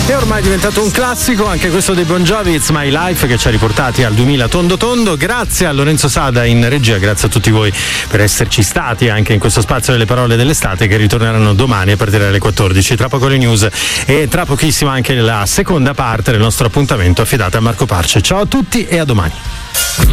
È ormai diventato un classico anche questo dei Bon Jovi, It's My Life, che ci ha riportati al 2000 tondo tondo. Grazie a Lorenzo Sada in regia, grazie a tutti voi per esserci stati anche in questo spazio delle parole dell'estate, che ritorneranno domani a partire dalle 14. Tra poco le news e tra pochissimo anche la seconda parte del nostro appuntamento affidato a Marco Parce. Ciao a tutti e a domani.